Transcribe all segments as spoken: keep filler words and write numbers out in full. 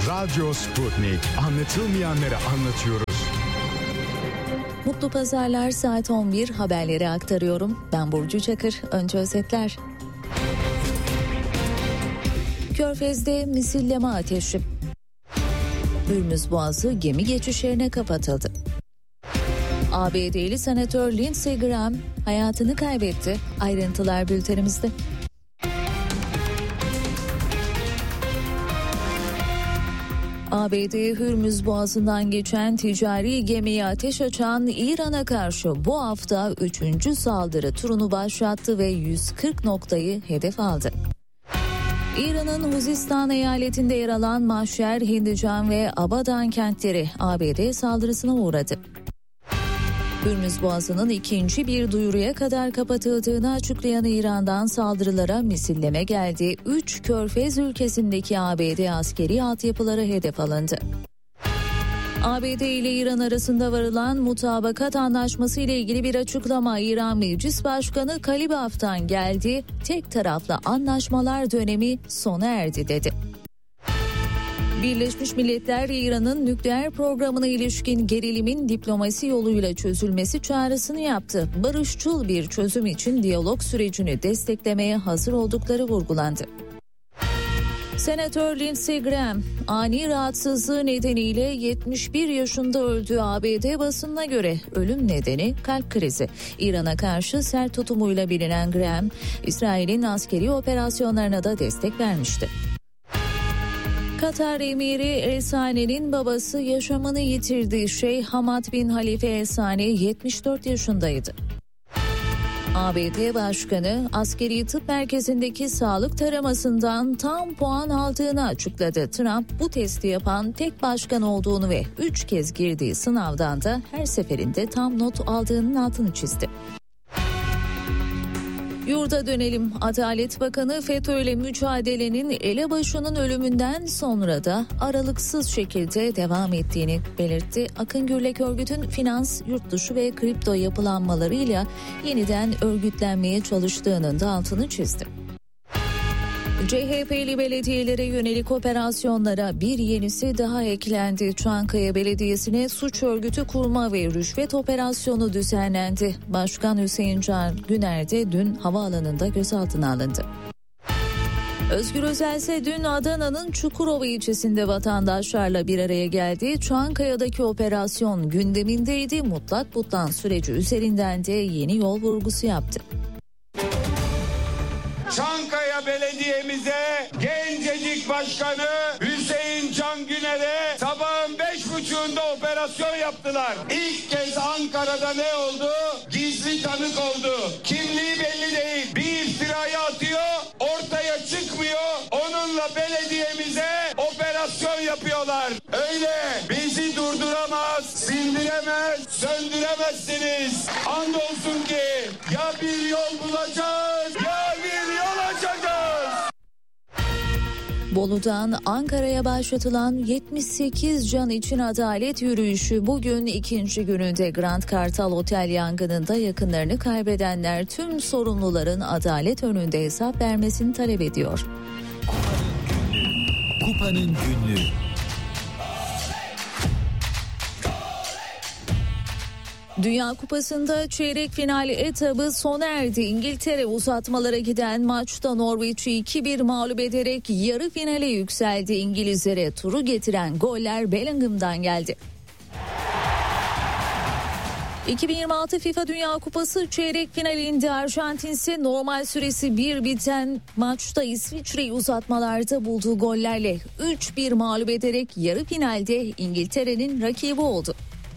Radyo Sputnik. Anlatılmayanları anlatıyoruz. Mutlu pazarlar, saat on bir, haberleri aktarıyorum. Ben Burcu Çakır. Önce özetler. Körfez'de misilleme ateşi. Hürmüz Boğazı gemi geçişlerine kapatıldı. A B D'li senatör Lindsey Graham hayatını kaybetti. Ayrıntılar bültenimizde. A B D Hürmüz Boğazı'ndan geçen ticari gemiye ateş açan İran'a karşı bu hafta üçüncü saldırı turunu başlattı ve yüz kırk noktayı hedef aldı. İran'ın Huzistan eyaletinde yer alan Mahşer, Hindican ve Abadan kentleri A B D saldırısına uğradı. Hürmüz Boğazı'nın ikinci bir duyuruya kadar kapatıldığını açıklayan İran'dan saldırılara misilleme geldi. Üç Körfez ülkesindeki A B D askeri altyapıları hedef alındı. A B D ile İran arasında varılan mutabakat anlaşması ile ilgili bir açıklama İran Meclis Başkanı Kalibaf'tan geldi. Tek taraflı anlaşmalar dönemi sona erdi dedi. Birleşmiş Milletler İran'ın nükleer programına ilişkin gerilimin diplomasi yoluyla çözülmesi çağrısını yaptı. Barışçıl bir çözüm için diyalog sürecini desteklemeye hazır oldukları vurgulandı. Senatör Lindsey Graham ani rahatsızlığı nedeniyle yetmiş bir yaşında öldü. A B D basınına göre ölüm nedeni kalp krizi. İran'a karşı sert tutumuyla bilinen Graham, İsrail'in askeri operasyonlarına da destek vermişti. Katar Emiri El Sane'nin babası yaşamını yitirdi. Şeyh Hamad bin Halife El Sane yetmiş dört yaşındaydı. A B D Başkanı askeri tıp merkezindeki sağlık taramasından tam puan aldığını açıkladı. Trump bu testi yapan tek başkan olduğunu ve üç kez girdiği sınavdan da her seferinde tam not aldığının altını çizdi. Yurda dönelim. Adalet Bakanı FETÖ'yle mücadelenin elebaşının ölümünden sonra da aralıksız şekilde devam ettiğini belirtti. Akın Gürlek örgütün finans, yurt dışı ve kripto yapılanmalarıyla yeniden örgütlenmeye çalıştığının da altını çizdi. C H P'li belediyelere yönelik operasyonlara bir yenisi daha eklendi. Çankaya Belediyesi'ne suç örgütü kurma ve rüşvet operasyonu düzenlendi. Başkan Hüseyin Can Güner de dün havaalanında gözaltına alındı. Özgür Özel ise dün Adana'nın Çukurova ilçesinde vatandaşlarla bir araya geldi. Çankaya'daki operasyon gündemindeydi. Mutlak Butlan süreci üzerinden de yeni yol vurgusu yaptı. Çankaya Belediye'mize gencecik başkanı Hüseyin Can Güner'e sabahın beş buçuğunda operasyon yaptılar. İlk kez Ankara'da ne oldu? Gizli tanık oldu. Kimliği belli değil. Bir iftirayı atıyor, ortaya çıkmıyor. Onunla belediyemize operasyon yapıyorlar. Öyle bizi durduramaz, sindiremez, söndüremezsiniz. Andolsun ki ya bir yol bulacağız ya bir yol açacağız. Bolu'dan Ankara'ya başlatılan yetmiş sekiz can için adalet yürüyüşü bugün ikinci gününde. Grand Kartal Otel yangınında yakınlarını kaybedenler tüm sorumluların adalet önünde hesap vermesini talep ediyor. Kupanın günlüğü. Dünya Kupası'nda çeyrek final etabı sona erdi. İngiltere uzatmalara giden maçta Norwich'i iki bir mağlup ederek yarı finale yükseldi. İngilizlere turu getiren goller Bellingham'dan geldi. iki bin yirmi altı FIFA Dünya Kupası çeyrek finalinde Arjantin ise normal süresi bir biten maçta İsviçre'yi uzatmalarda bulduğu gollerle üç bir mağlup ederek yarı finalde İngiltere'nin rakibi oldu.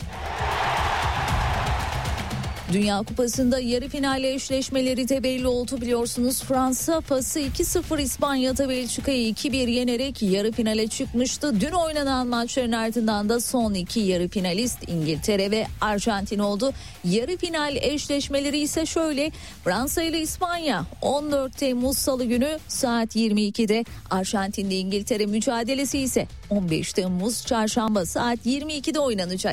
Dünya Kupası'nda yarı final eşleşmeleri de belli oldu biliyorsunuz. Fransa Fas'ı iki sıfır, İspanya'da Belçika'yı iki bir yenerek yarı finale çıkmıştı. Dün oynanan maçların ardından da son iki yarı finalist İngiltere ve Arjantin oldu. Yarı final eşleşmeleri ise şöyle: Fransa ile İspanya on dört Temmuz Salı günü saat yirmi ikide, Arjantin'de İngiltere mücadelesi ise on beş Temmuz Çarşamba saat yirmi ikide oynanacak.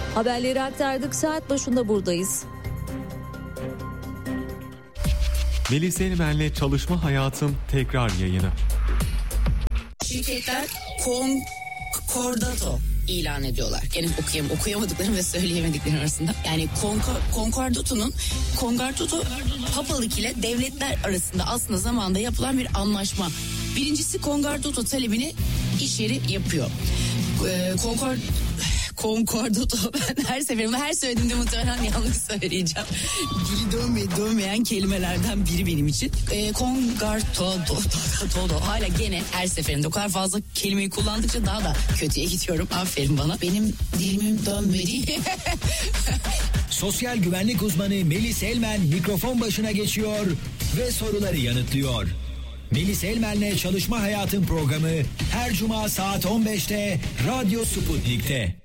Haberleri aktardık, saat başında buradayız. Melis Elmen'le Çalışma Hayatım tekrar yayını. Şirketler Concordato ilan ediyorlar. Gene okuyam okuyamadıklarım ve söyleyemediklerim arasında. Yani Concordato'nun Concordato papalık ile devletler arasında aslında zamanda yapılan bir anlaşma. Birincisi Concordato talebini iş yeri yapıyor. Ee, Concord Concordato ben her seferinde her söylediğimde muhtemelen yanlış söyleyeceğim. Dili dönme, dönmeyen kelimelerden biri benim için. E, Concordato hala gene her seferinde o kadar fazla kelimeyi kullandıkça daha da kötüye gidiyorum. Aferin bana. Benim dilimin dönmediği. Sosyal güvenlik uzmanı Melis Elmen mikrofon başına geçiyor ve soruları yanıtlıyor. Melis Elmen'le Çalışma Hayatım programı her cuma saat on beşte Radyo Sputnik'te.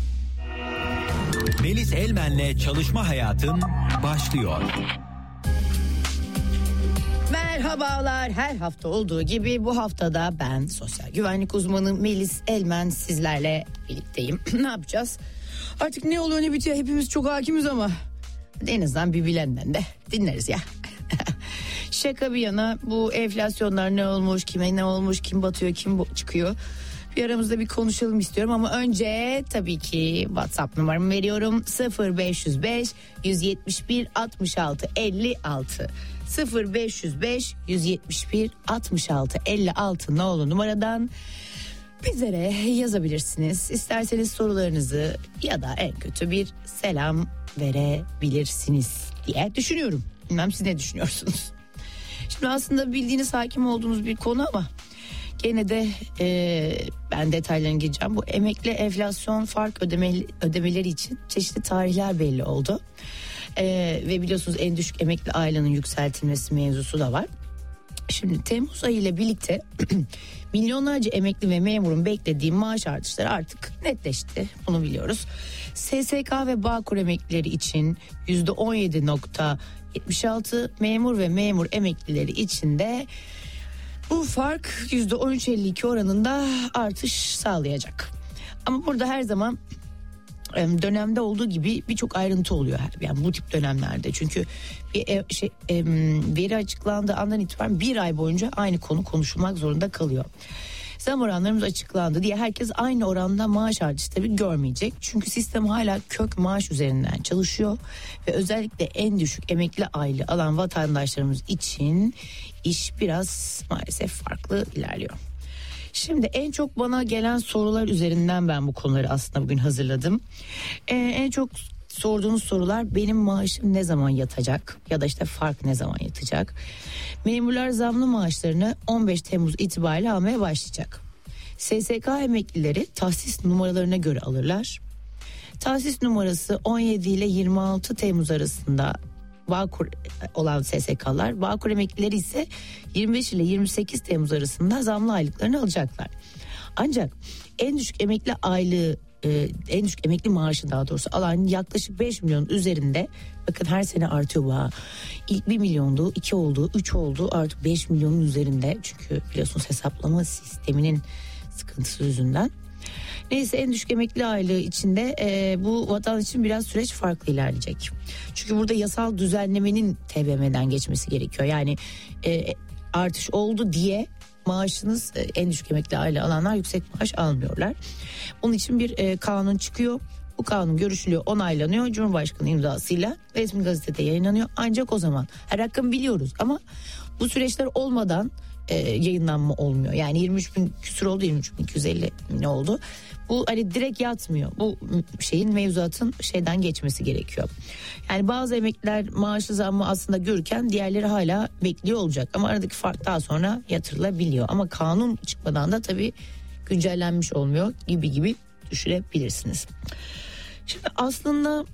Melis Elmen'le Çalışma Hayatım başlıyor. Merhabalar, her hafta olduğu gibi bu haftada ben sosyal güvenlik uzmanı Melis Elmen sizlerle birlikteyim. Ne yapacağız? Artık ne oluyor ne bitiyor hepimiz çok hakimiz ama en azından bir bilenden de dinleriz ya. Şaka bir yana, bu enflasyonlar ne olmuş, kime ne olmuş, kim batıyor, kim çıkıyor, bir aramızda bir konuşalım istiyorum ama önce tabii ki WhatsApp numaramı veriyorum. sıfır beş yüz beş yüz yetmiş bir altmış altı elli altı sıfır beş yüz beş yüz yetmiş bir altmış altı elli altı nolu numaradan bizlere yazabilirsiniz. İsterseniz sorularınızı ya da en kötü bir selam verebilirsiniz diye düşünüyorum. Bilmem siz ne düşünüyorsunuz? Şimdi aslında bildiğiniz, hakim olduğunuz bir konu ama gene de e, ben detaylarına gireceğim. Bu emekli enflasyon fark ödemeli, ödemeleri için çeşitli tarihler belli oldu. E, ve biliyorsunuz en düşük emekli aylarının yükseltilmesi mevzusu da var. Şimdi Temmuz ayı ile birlikte milyonlarca emekli ve memurun beklediği maaş artışları artık netleşti. Bunu biliyoruz. S S K ve Bağkur emeklileri için yüzde on yedi virgül yetmiş altı, memur ve memur emeklileri için de bu fark yüzde on üç virgül elli iki oranında artış sağlayacak. Ama burada her zaman dönemde olduğu gibi birçok ayrıntı oluyor. Yani bu tip dönemlerde. Çünkü bir şey, veri açıklandığı andan itibaren bir ay boyunca aynı konu konuşulmak zorunda kalıyor. Zam oranlarımız açıklandı diye herkes aynı oranda maaş artışı tabii görmeyecek. Çünkü sistem hala kök maaş üzerinden çalışıyor. Ve özellikle en düşük emekli aylığı alan vatandaşlarımız için iş biraz maalesef farklı ilerliyor. Şimdi en çok bana gelen sorular üzerinden ben bu konuları aslında bugün hazırladım. Ee, en çok sorduğunuz sorular, benim maaşım ne zaman yatacak ya da işte fark ne zaman yatacak? Memurlar zamlı maaşlarını on beş Temmuz itibariyle almaya başlayacak. S S K emeklileri tahsis numaralarına göre alırlar. Tahsis numarası on yedi ile yirmi altı Temmuz arasında Bağkur olan S S K'lar, Bağkur emeklileri ise yirmi beş ile yirmi sekiz Temmuz arasında zamlı aylıklarını alacaklar. Ancak en düşük emekli aylığı, e, en düşük emekli maaşı daha doğrusu alan yaklaşık beş milyon üzerinde, bakın her sene artıyor bu ha. İlk bir milyondu, iki oldu, üç oldu, artık beş milyonun üzerinde. Çünkü biliyorsunuz hesaplama sisteminin sıkıntısı yüzünden. Neyse, en düşük emekli aylığı içinde e, bu vatandaş için biraz süreç farklı ilerleyecek. Çünkü burada yasal düzenlemenin T B M'den geçmesi gerekiyor. Yani e, artış oldu diye maaşınız, e, en düşük emekli aylığı alanlar yüksek maaş almıyorlar. Bunun için bir e, kanun çıkıyor. Bu kanun görüşülüyor, onaylanıyor. Cumhurbaşkanı imzasıyla resmi gazetede yayınlanıyor. Ancak o zaman her rakam biliyoruz ama bu süreçler olmadan e, yayınlanma olmuyor. Yani yirmi üç bin küsur oldu, yirmi üç bin iki yüz elli ne oldu? Bu hani direkt yatmıyor. Bu şeyin, mevzuatın şeyden geçmesi gerekiyor. Yani bazı emekliler maaşı zammı aslında görürken diğerleri hala bekliyor olacak. Ama aradaki fark daha sonra yatırılabiliyor. Ama kanun çıkmadan da tabii güncellenmiş olmuyor gibi gibi düşünebilirsiniz. Şimdi aslında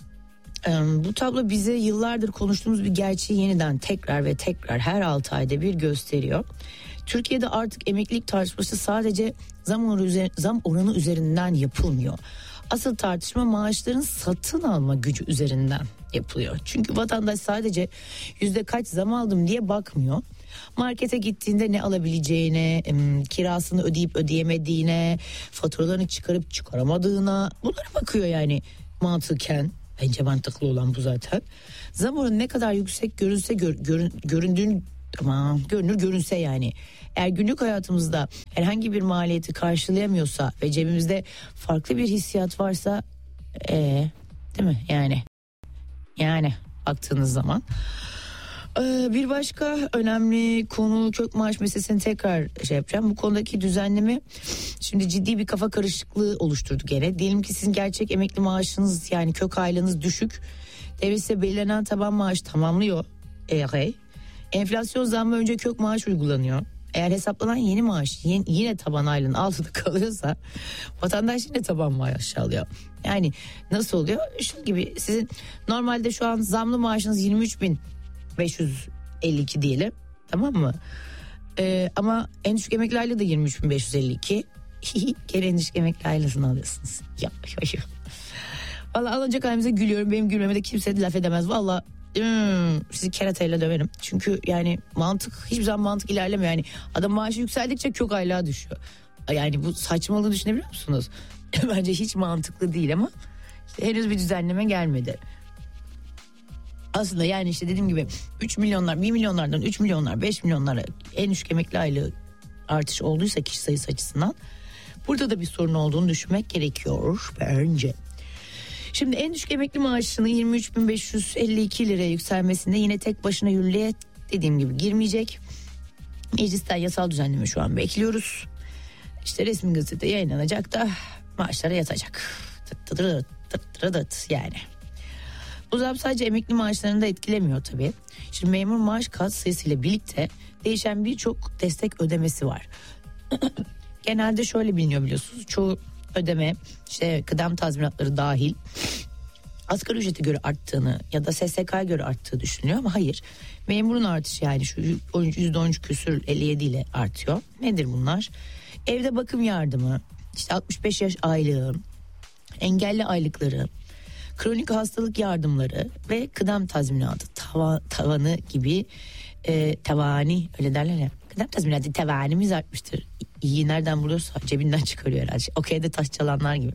bu tablo bize yıllardır konuştuğumuz bir gerçeği yeniden tekrar ve tekrar her altı ayda bir gösteriyor. Türkiye'de artık emeklilik tartışması sadece zam oranı, üzeri, zam oranı üzerinden yapılmıyor. Asıl tartışma maaşların satın alma gücü üzerinden yapılıyor. Çünkü vatandaş sadece yüzde kaç zam aldım diye bakmıyor. Markete gittiğinde ne alabileceğine, kirasını ödeyip ödeyemediğine, faturalarını çıkarıp çıkaramadığına, bunlara bakıyor yani mantıken. Bence mantıklı olan bu zaten. Zam oranı ne kadar yüksek görünse gör, görün, göründüğün aman görünür görünse yani. Eğer günlük hayatımızda herhangi bir maliyeti karşılayamıyorsa ve cebimizde farklı bir hissiyat varsa ee, değil mi yani? Yani baktığınız zaman. Ee, bir başka önemli konu kök maaş meselesini tekrar şey yapacağım. Bu konudaki düzenleme şimdi ciddi bir kafa karışıklığı oluşturdu gene. Diyelim ki sizin gerçek emekli maaşınız yani kök aylığınız düşük. Devlet size belirlenen taban maaş tamamlıyor. Evet. Enflasyon zammı önce kök maaş uygulanıyor. Eğer hesaplanan yeni maaş yeni, yine taban aylığın altında kalıyorsa vatandaş yine taban maaş alıyor. Yani nasıl oluyor? Şu gibi sizin normalde şu an zamlı maaşınız yirmi üç bin beş yüz elli iki diyelim, tamam mı? Ee, ama en düşük emekli aylığı da yirmi üç bin beş yüz elli iki. Geri en düşük emekli aylığını alıyorsunuz. Ya, ya, ya. Vallahi alınacak halimize gülüyorum. Benim gülmeme de kimse de laf edemez. Vallahi hmm, sizi kerateyle döverim. Çünkü yani mantık hiçbir zaman mantık ilerlemiyor. Yani adam maaşı yükseldikçe kök aylığa düşüyor. Yani bu saçmalığı düşünebiliyor musunuz? Bence hiç mantıklı değil ama işte henüz bir düzenleme gelmedi. Aslında yani işte dediğim gibi üç milyonlar, bir milyonlardan üç milyonlar, beş milyonlara en düşük emekli aylığı artış olduysa kişi sayısı açısından burada da bir sorun olduğunu düşünmek gerekiyor bence. Şimdi en düşük emekli maaşının yirmi üç bin beş yüz elli iki liraya yükselmesinde yine tek başına yürürlüğe dediğim gibi girmeyecek. Meclisten yasal düzenleme şu an bekliyoruz. İşte resmi gazetede yayınlanacak da maaşlara yatacak. Tıt tıt tıt tıt tıt tıt yani. Bu zam sadece emekli maaşlarını da etkilemiyor tabii. Şimdi memur maaş kat sayısıyla birlikte değişen birçok destek ödemesi var. Genelde şöyle biliniyor biliyorsunuz. Çoğu ödeme işte kıdem tazminatları dahil asgari ücrete göre arttığını ya da S S K'ya göre arttığı düşünülüyor ama hayır. Memurun artışı yani şu yüzde on üç küsür elli yedi ile artıyor. Nedir bunlar? Evde bakım yardımı, işte altmış beş yaş aylığı, engelli aylıkları, kronik hastalık yardımları ve kıdem tazminatı tava, tavanı gibi e, tavani öyle derler ya. Kıdem tazminatı tavanimiz artmıştır. İyi nereden buluyorsa cebinden çıkarıyor herhalde. Okey'de taş çalanlar gibi.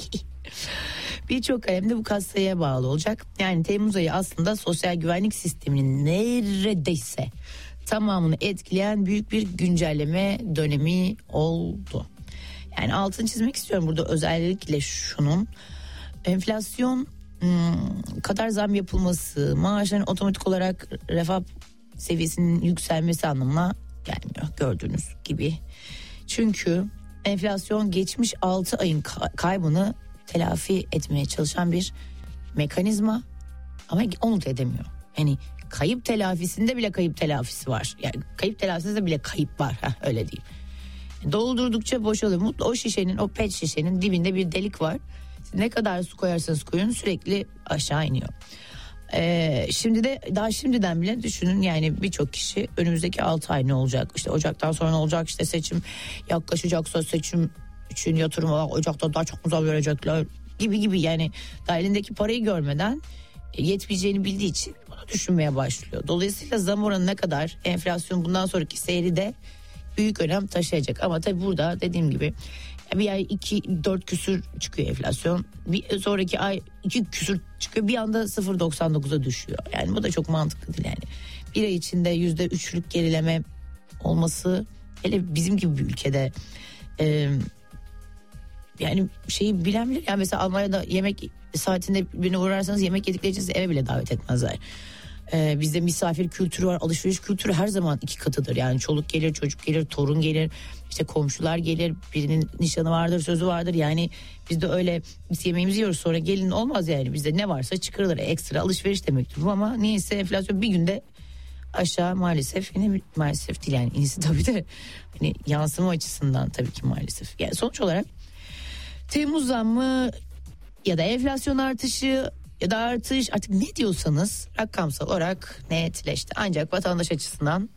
Birçok kalem de bu kastaya bağlı olacak. Yani Temmuz ayı aslında sosyal güvenlik sisteminin neredeyse tamamını etkileyen büyük bir güncelleme dönemi oldu. Yani altını çizmek istiyorum burada özellikle şunun. Enflasyon hmm, kadar zam yapılması, maaşların otomatik olarak refah seviyesinin yükselmesi anlamına gelmiyor gördüğünüz gibi. Çünkü enflasyon geçmiş altı ayın kaybını telafi etmeye çalışan bir mekanizma ama onu da edemiyor. Yani kayıp telafisinde bile kayıp telafisi var. Yani kayıp telafisinde bile kayıp var. Heh, öyle diyeyim. Doldurdukça boşalıyor. Mutlu o şişenin, o pet şişenin dibinde bir delik var. Ne kadar su koyarsanız koyun sürekli aşağı iniyor. Ee, şimdi de daha şimdiden bile düşünün yani birçok kişi önümüzdeki altı ay ne olacak? İşte Ocak'tan sonra ne olacak? İşte seçim yaklaşacaksa seçim için yatırım olarak Ocak'ta daha çok mu zam verecekler gibi gibi yani daha elindeki parayı görmeden yetmeyeceğini bildiği için bunu düşünmeye başlıyor. Dolayısıyla zam oranı ne kadar enflasyon bundan sonraki seyri de büyük önem taşıyacak. Ama tabii burada dediğim gibi bir ay iki dört küsür çıkıyor enflasyon. Bir sonraki ay iki küsür çıkıyor. Bir anda sıfır virgül doksan dokuza düşüyor. Yani bu da çok mantıklı değil yani. Bir ay içinde yüzde üçlük gerileme olması hele bizim gibi bir ülkede e, yani şeyi bilen bilir. Yani mesela Almanya'da yemek saatinde birine uğrarsanız yemek yedikleri için eve bile davet etmezler. Ee, bizde misafir kültürü var, alışveriş kültürü her zaman iki katıdır. Yani çoluk gelir, çocuk gelir, torun gelir, işte komşular gelir, birinin nişanı vardır, sözü vardır. Yani bizde öyle biz yemeğimizi yiyoruz sonra gelin olmaz yani. Bizde ne varsa çıkarılır, ekstra alışveriş demektir bu ama neyse enflasyon bir günde aşağı maalesef yine maalesef değil yani iyisi tabii de hani yansıma açısından tabii ki maalesef. Yani sonuç olarak Temmuz zammı ya da enflasyon artışı ya da artış artık ne diyorsanız rakamsal olarak netleşti. Ancak vatandaş açısından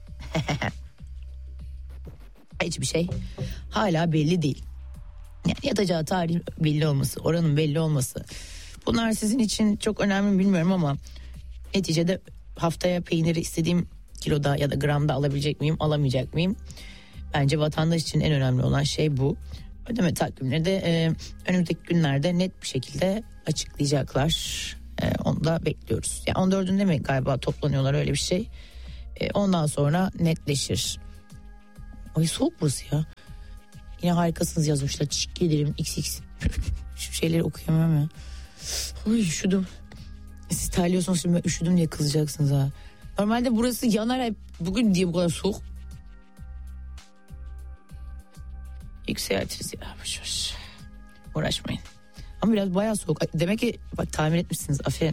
hiçbir şey hala belli değil. Yani yatacağı tarih belli olması, oranın belli olması. Bunlar sizin için çok önemli mi bilmiyorum ama neticede haftaya peyniri istediğim kiloda ya da gramda alabilecek miyim, alamayacak mıyım? Bence vatandaş için en önemli olan şey bu. Ödeme takvimleri de e, önümüzdeki günlerde net bir şekilde açıklayacaklar. E, onu da bekliyoruz. Yani on dördünde mi galiba toplanıyorlar, öyle bir şey. E, ondan sonra netleşir. Ay soğuk burası ya. Yine harikasınız yazmışlar. Teşekkür ederim. X X. Şu şeyleri okuyamam ya. Ay üşüdüm. Siz terliyorsunuz şimdi, ben üşüdüm diye kızacaksınız ha. Normalde burası yanar hep. Bugün diye bu kadar soğuk. Yükseltiriz ya. Boş boş. Uğraşmayın. Ama biraz bayağı soğuk. Demek ki bak tahmin etmişsiniz. Aferin.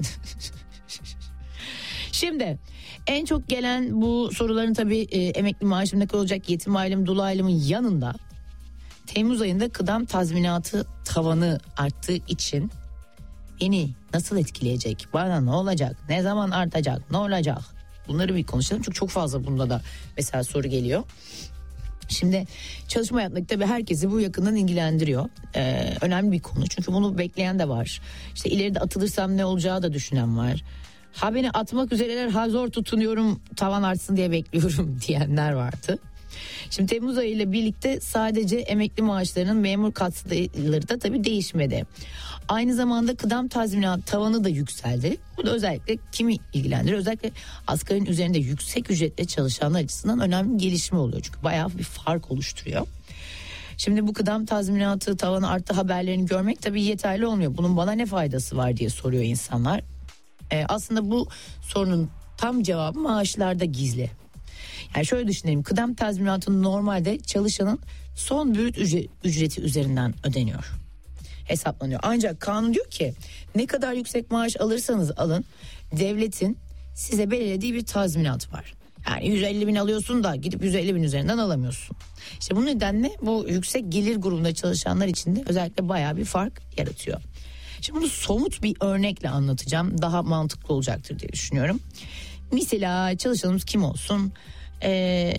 Şimdi en çok gelen bu soruların tabii e, emekli maaşım ne kadar olacak, yetim aylığım, dul aylığımın yanında Temmuz ayında kıdem tazminatı tavanı arttığı için beni nasıl etkileyecek? Bana ne olacak? Ne zaman artacak? Ne olacak? Bunları bir konuşalım. Çünkü çok fazla bunda da mesela soru geliyor. Şimdi çalışma hayatındaki tabii herkesi bu yakından ilgilendiriyor. Ee, önemli bir konu. Çünkü bunu bekleyen de var. İşte ileride atılırsam ne olacağı da düşünen var. Ha beni atmak üzereler, ha zor tutunuyorum, tavan artsın diye bekliyorum diyenler vardı. Şimdi Temmuz ayı ile birlikte sadece emekli maaşlarının memur katsayıları da tabii değişmedi. Aynı zamanda kıdem tazminat tavanı da yükseldi. Bu da özellikle kimi ilgilendiriyor? Özellikle asgarinin üzerinde yüksek ücretle çalışanlar açısından önemli bir gelişme oluyor. Çünkü bayağı bir fark oluşturuyor. Şimdi bu kıdem tazminatı tavanı arttı haberlerini görmek tabii yeterli olmuyor. Bunun bana ne faydası var diye soruyor insanlar. Ee, aslında bu sorunun tam cevabı maaşlarda gizli. Yani şöyle düşünelim, kıdem tazminatı normalde çalışanın son brüt ücreti üzerinden ödeniyor, hesaplanıyor. Ancak kanun diyor ki ne kadar yüksek maaş alırsanız alın, devletin size belirlediği bir tazminat var. Yani yüz elli bin alıyorsun da gidip yüz elli bin üzerinden alamıyorsun. İşte bu nedenle bu yüksek gelir grubunda çalışanlar için de özellikle bayağı bir fark yaratıyor. Şimdi bunu somut bir örnekle anlatacağım, daha mantıklı olacaktır diye düşünüyorum. Mesela çalışanımız kim olsun? Ee,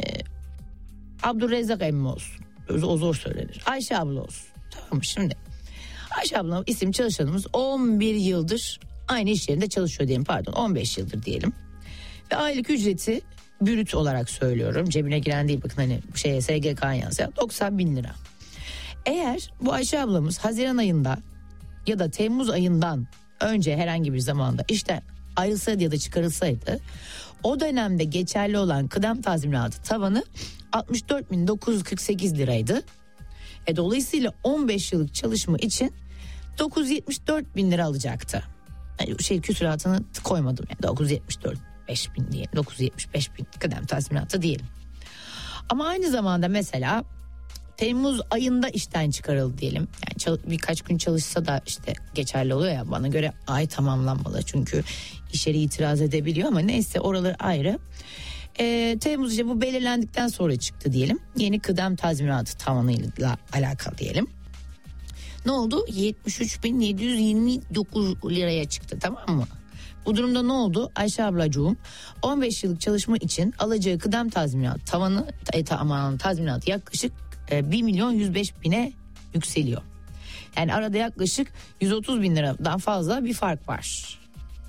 Abdurrezzak emmi olsun. O zor söylenir. Ayşe abla olsun. Tamam mı? Şimdi Ayşe abla isim çalışanımız on bir yıldır aynı iş yerinde çalışıyor diyelim, pardon on beş yıldır diyelim. Ve aylık ücreti brüt olarak söylüyorum, cebine giren değil, bakın hani şeye S G K'ya yansıyor, doksan bin lira. Eğer bu Ayşe ablamız Haziran ayında ya da Temmuz ayından önce herhangi bir zamanda işten ayrılsaydı ya da çıkarılsaydı, o dönemde geçerli olan kıdem tazminatı tavanı altmış dört bin dokuz yüz kırk sekiz liraydı. E, dolayısıyla on beş yıllık çalışma için dokuz yüz yetmiş dört bin lira alacaktı. Yani şey küsuratını koymadım, yani dokuz yüz yetmiş dört beş bin diyelim, dokuz yüz yetmiş beş bin kıdem tazminatı diyelim. Ama aynı zamanda mesela Temmuz ayında işten çıkarıldı diyelim. Yani çal- birkaç gün çalışsa da işte geçerli oluyor ya, bana göre ay tamamlanmalı. Çünkü iş yeri itiraz edebiliyor ama neyse, oraları ayrı. Ee, Temmuz işte bu belirlendikten sonra çıktı diyelim. Yeni kıdem tazminatı tavanıyla alakalı diyelim. Ne oldu? yetmiş üç bin yedi yüz yirmi dokuz liraya çıktı, tamam mı? Bu durumda ne oldu? Ayşe ablacığım on beş yıllık çalışma için alacağı kıdem tazminatı tavanı e, aman, tazminatı yaklaşık bir milyon yüz beş bine yükseliyor. Yani arada yaklaşık yüz otuz bin liradan fazla bir fark var.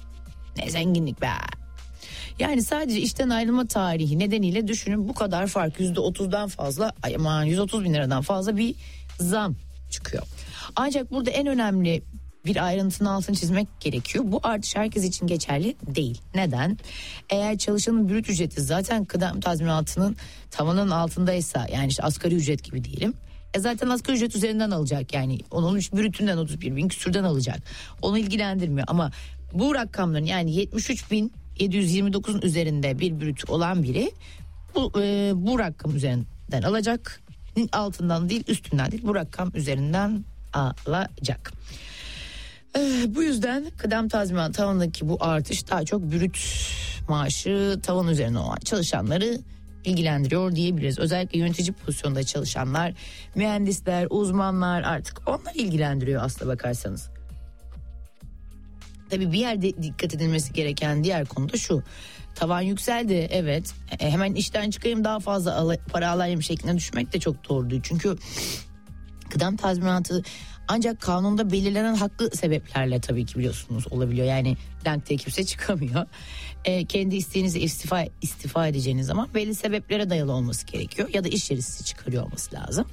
Ne zenginlik be. Yani sadece işten ayrılma tarihi nedeniyle düşünün, bu kadar fark, yüzde otuzdan fazla, aman yüz otuz bin liradan fazla bir zam çıkıyor. Ancak burada en önemli bir ayrıntının altını çizmek gerekiyor. Bu artış herkes için geçerli değil. Neden? Eğer çalışanın brüt ücreti zaten kıdem tazminatının tavanının altındaysa, yani işte asgari ücret gibi diyelim. E zaten asgari ücret üzerinden alacak, yani onun brütünden otuz bir bin küsürden alacak. Onu ilgilendirmiyor ama bu rakamların, yani yetmiş üç bin yedi yüz yirmi dokuzun üzerinde bir brüt olan biri bu, e, bu rakam üzerinden alacak. Altından değil, üstünden değil, bu rakam üzerinden alacak. Ee, bu yüzden kıdem tazminatı tavanındaki bu artış daha çok brüt maaşı tavan üzerine olan çalışanları ilgilendiriyor diyebiliriz. Özellikle yönetici pozisyonda çalışanlar, mühendisler, uzmanlar, artık onlar ilgilendiriyor aslına bakarsanız. Tabii bir yerde dikkat edilmesi gereken diğer konu da şu: tavan yükseldi, evet, e, hemen işten çıkayım daha fazla al- para alayım şeklinde düşmek de çok doğru değil. Çünkü kıdem tazminatı ancak kanunda belirlenen haklı sebeplerle tabii ki biliyorsunuz olabiliyor. Yani dank diye kimse çıkamıyor. E, kendi isteğinizi istifa, istifa edeceğiniz zaman belli sebeplere dayalı olması gerekiyor. Ya da iş yeri sizi çıkarıyor olması lazım.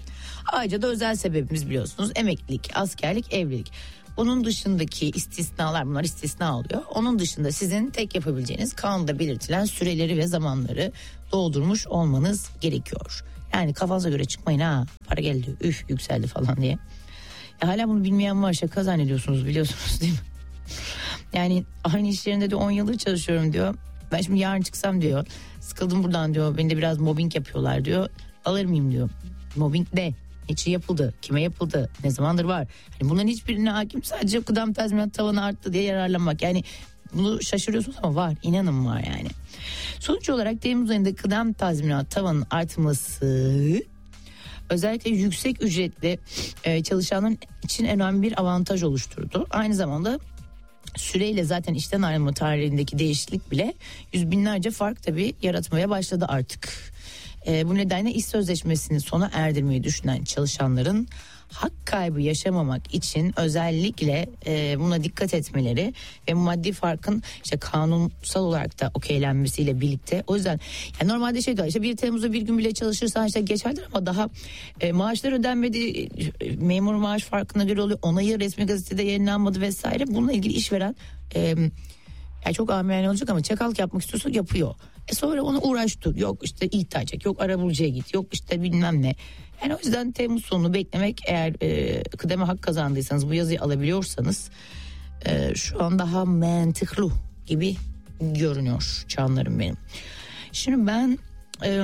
Ayrıca da özel sebebimiz biliyorsunuz emeklilik, askerlik, evlilik. Bunun dışındaki istisnalar, bunlar istisna oluyor. Onun dışında sizin tek yapabileceğiniz kanunda belirtilen süreleri ve zamanları doldurmuş olmanız gerekiyor. Yani kafanıza göre çıkmayın, ha para geldi, üf yükseldi falan diye. E, hala bunu bilmeyen var, şaka zannediyorsunuz, biliyorsunuz değil mi? Yani aynı iş yerinde de on yıldır çalışıyorum diyor. Ben şimdi yarın çıksam diyor, sıkıldım buradan diyor, beni de biraz mobbing yapıyorlar diyor. Alır mıyım diyor. Mobbing ne? Niçin yapıldı? Kime yapıldı? Ne zamandır var? Hani bunların hiçbirine hakim, sadece kıdem tazminat tavanı arttı diye yararlanmak. Yani bunu şaşırıyorsunuz ama var, inanın var yani. Sonuç olarak Temmuz ayında kıdem tazminat tavanın artması özellikle yüksek ücretli e, çalışanların için önemli bir avantaj oluşturdu. Aynı zamanda süreyle zaten işten ayrılma tarihindeki değişiklik bile yüz binlerce fark tabii yaratmaya başladı artık. E, bu nedenle iş sözleşmesini sona erdirmeyi düşünen çalışanların hak kaybı yaşamamak için özellikle e, buna dikkat etmeleri ve maddi farkın işte kanunsal olarak da okeylenmesiyle birlikte, o yüzden yani normalde şey diyor işte bir Temmuz'da bir gün bile çalışırsan işte geçerdir ama daha e, maaşlar ödenmedi, e, memur maaş farkına göre oluyor, onayı resmi gazetede yayınlanmadı vesaire. Bununla ilgili işveren e, yani çok amiyane olacak ama çakallık yapmak istiyorsa yapıyor. E sonra ona uğraş dur, yok işte ihtiyaç, yok arabulucuya git, yok işte bilmem ne. Yani o yüzden Temmuz sonunu beklemek, eğer e, kıdeme hak kazandıysanız, bu yazıyı alabiliyorsanız e, şu an daha mantıklı gibi görünüyor canlarım benim. Şimdi ben e,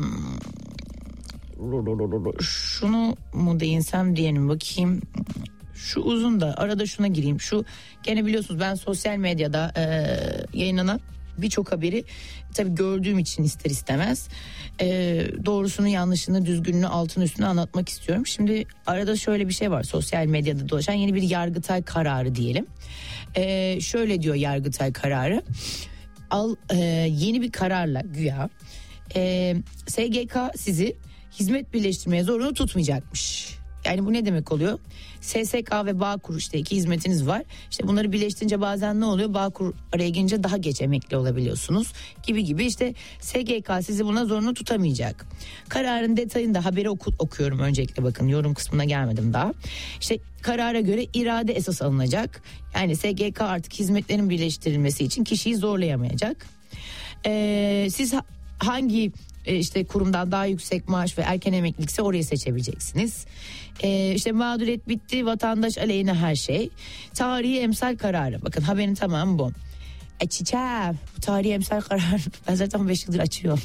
şunu mu değinsem diyelim, bakayım. Şu uzun da arada şuna gireyim. Şu gene biliyorsunuz ben sosyal medyada e, yayınlanan birçok haberi tabii gördüğüm için ister istemez e, doğrusunu, yanlışını, düzgününü, altını üstüne anlatmak istiyorum. Şimdi arada şöyle bir şey var, sosyal medyada dolaşan yeni bir Yargıtay kararı diyelim. E, şöyle diyor Yargıtay kararı, al e, yeni bir kararla güya e, S G K sizi hizmet birleştirmeye zorunlu tutmayacakmış. Yani bu ne demek oluyor? S S K ve Bağkur, işte iki hizmetiniz var. İşte bunları birleştirince bazen ne oluyor? Bağkur araya girince daha geç emekli olabiliyorsunuz gibi gibi, işte S G K sizi buna zorunlu tutamayacak. Kararın detayını da haberi oku, okuyorum öncelikle, bakın yorum kısmına gelmedim daha. İşte karara göre irade esas alınacak. Yani S G K artık hizmetlerin birleştirilmesi için kişiyi zorlayamayacak. Ee, siz ha, hangi işte kurumdan daha yüksek maaş ve erken emeklilikse orayı seçebileceksiniz. Ee, işte mağduriyet bitti, vatandaş aleyhine her şey. Tarihi emsal kararı, bakın haberin tamamı bu. E çiçeğim, bu tarihi emsal kararı ben zaten beş yıldır açıyorum.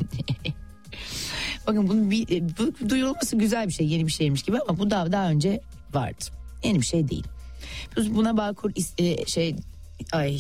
Bakın bunun bir, bu duyurulması güzel bir şey, yeni bir şeymiş gibi ama bu daha daha önce vardı. Yeni bir şey değil. Buna Bağkur e, şey ay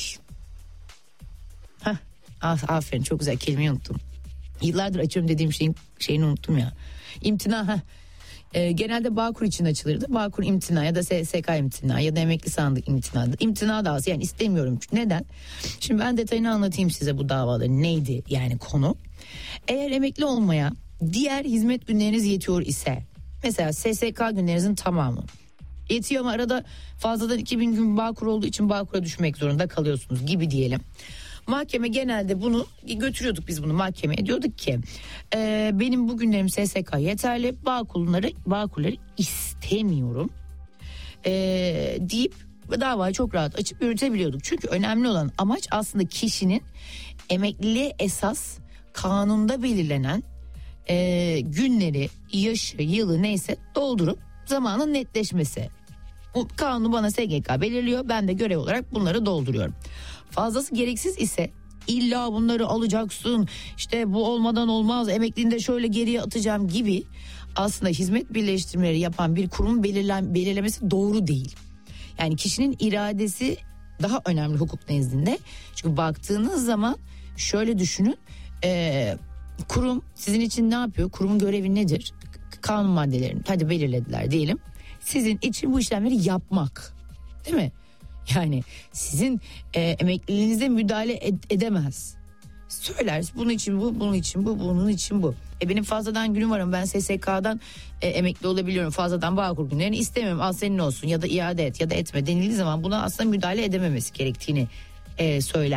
Hah, aferin, çok güzel, kelimeyi unuttum. Yıllardır açıyorum dediğim şeyin şeyini unuttum ya. İmtina, ha. E, genelde Bağkur için açılırdı. Bağkur imtina ya da S S K imtina ya da emekli sandık imtina. İmtina davası, yani istemiyorum. Neden? Şimdi ben detayını anlatayım size bu davaların neydi yani konu. Eğer emekli olmaya diğer hizmet günleriniz yetiyor ise, mesela S S K günlerinizin tamamı yetiyor ama arada fazladan iki bin gün Bağkur olduğu için Bağkur'a düşmek zorunda kalıyorsunuz gibi diyelim. Mahkeme genelde bunu götürüyorduk, biz bunu mahkemeye, diyorduk ki e, benim bu günlerim S S K yeterli, Bağkurları, Bağkurları istemiyorum e, deyip davayı çok rahat açıp yürütebiliyorduk. Çünkü önemli olan amaç aslında kişinin emekliliğe esas kanunda belirlenen e, günleri, yaşı, yılı neyse doldurup zamanın netleşmesi. Bu kanunu bana S G K belirliyor, ben de görev olarak bunları dolduruyorum. Fazlası gereksiz ise illa bunları alacaksın, işte bu olmadan olmaz, emekliliğinde şöyle geriye atacağım gibi aslında hizmet birleştirmeleri yapan bir kurumun belirlen, belirlemesi doğru değil. Yani kişinin iradesi daha önemli hukuk nezdinde. Çünkü baktığınız zaman şöyle düşünün, e, kurum sizin için ne yapıyor? Kurumun görevi nedir? Kanun maddelerini hadi belirlediler diyelim. Sizin için bu işlemleri yapmak, değil mi? Yani sizin e, emekliliğinize müdahale ed- edemez. Söyler bunun için bu, bunun için bu, bunun için bu. E benim fazladan günüm var ama ben S S K'dan e, emekli olabiliyorum. Fazladan Bağkur günlerini istemiyorum, al senin olsun ya da iade et ya da etme denildiği zaman buna aslında müdahale edememesi gerektiğini e, söyler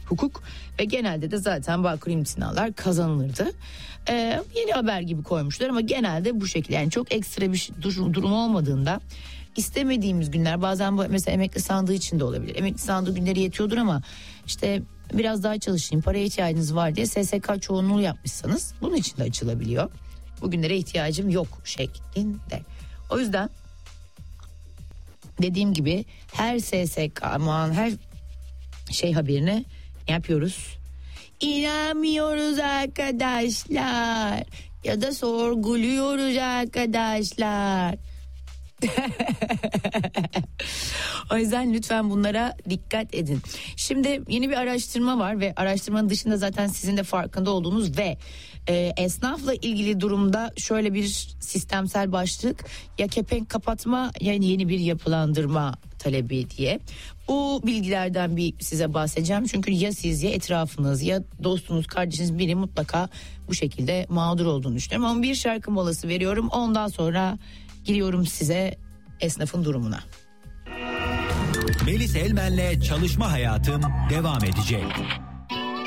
hukuk ve genelde de zaten bakır imtinalar kazanılırdı. Ee, yeni haber gibi koymuşlar ama genelde bu şekilde, yani çok ekstra bir şey, durum, durum olmadığında istemediğimiz günler, bazen bu mesela emekli sandığı için de olabilir. Emekli sandığı günleri yetiyordur ama işte biraz daha çalışayım, paraya ihtiyacınız var diye S S K çoğunluğu yapmışsanız bunun için de açılabiliyor. Bugünlere ihtiyacım yok şeklinde. O yüzden dediğim gibi her S S K, aman her şey haberini yapıyoruz. İnanmıyoruz arkadaşlar ya da sorguluyoruz arkadaşlar. O yüzden lütfen bunlara dikkat edin. Şimdi yeni bir araştırma var ve araştırmanın dışında zaten sizin de farkında olduğunuz ve e, esnafla ilgili durumda şöyle bir sistemsel başlık: ya kepenk kapatma ya yeni bir yapılandırma talebi diye. Bu bilgilerden bir size bahsedeceğim. Çünkü ya siz ya etrafınız ya dostunuz, kardeşiniz biri mutlaka bu şekilde mağdur olduğunu düşünüyorum. Ama bir şarkı molası veriyorum. Ondan sonra giriyorum size esnafın durumuna. Melis Elmen'le Çalışma Hayatım devam edecek.